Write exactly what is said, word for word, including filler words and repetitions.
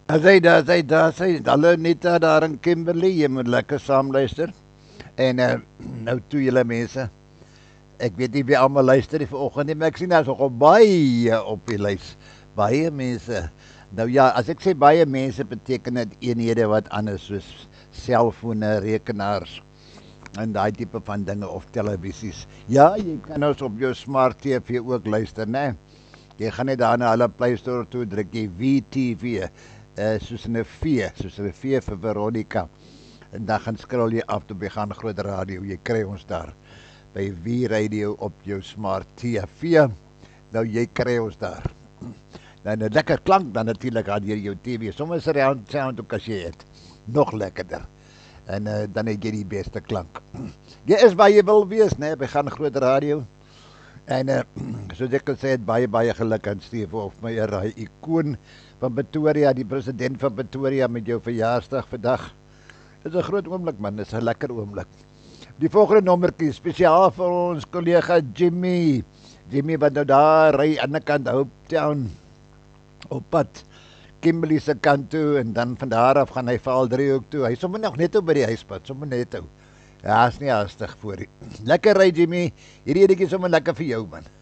As hy daar sy daar sy hulle net daar in Kimberley, jy moet lekker saam luister. En uh, nou toe julle mense, ek weet nie wie almal luister die vanoggend nie, maar ek sien daar's nogal baie op die lys. Baie mense. Nou ja, as ek sê baie mense beteken dit eenhede wat anders soos selfone, rekenaars en daai tipe van dinge of televisies. Ja, jy kan ons op jou smart T V ook luister, né? Jy gaan net daar na hulle Play Store toe druk jy V T V, uh, soos 'n V, soos 'n V vir Veronica. En dan gaan scroll jy af tot jy gaan groot radio, jy kry ons daar by V Radio op jou smart T V. Nou jy kry ons daar. Dan 'n lekker klank dan natuurlik aan deur jou T V. Sommige surround sound ook as jy het. Nog lekkerder. En uh, dan het jy die beste klank. Jy is waar jy wil wees, né? By gaan groot radio. En uh, soos ek gesê het, baie baie geluk aan Steve of my raai ikoon van Pretoria, die president van Pretoria met jou verjaarsdag vandag. Dit is 'n groot oomblik man, dit is 'n lekker oomblik. Die volgende nommertjie spesiaal vir ons kollega Jimmy. Jimmy wat nou daar ry aan die kant Hope Town op pad Kimberley se kant toe en dan van daar af gaan hy Vaal driehoek toe. Hy sommer nog net op by die huispad, sommer net ou. Ja, is nie haastig voor die. Lekker ry Jimmy. Hierdie edetjie sommer lekker vir jou man.